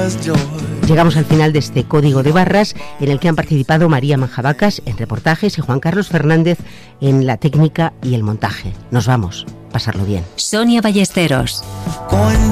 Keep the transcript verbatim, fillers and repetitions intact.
Llegamos al final de este código de barras en el que han participado María Manjabacas en reportajes y Juan Carlos Fernández en la técnica y el montaje. Nos vamos. Pasarlo bien. Sonia Ballesteros.